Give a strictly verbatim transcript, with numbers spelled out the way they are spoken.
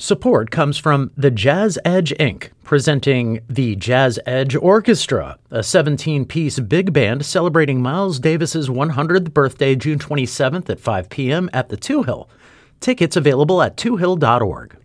Support comes from the Jazz Edge, Incorporated, presenting the Jazz Edge Orchestra, a seventeen-piece big band celebrating Miles Davis's one hundredth birthday June twenty-seventh at five p.m. at the Two Hill. Tickets available at two hill dot org.